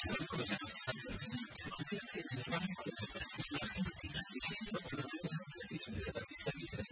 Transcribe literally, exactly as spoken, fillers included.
Argentina, y no con la beneficio de la fiscalía